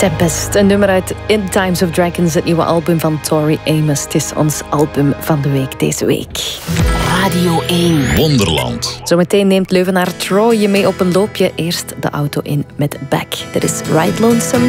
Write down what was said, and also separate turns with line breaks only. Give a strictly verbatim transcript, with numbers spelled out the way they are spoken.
Tempest, een nummer uit In Times of Dragons, het nieuwe album van Tori Amos. Het is ons album van de week deze week.
Radio één.
Wonderland.
Zometeen neemt Leuvenaar Troy je mee op een loopje. Eerst de auto in met Back. Dit is Ride Lonesome.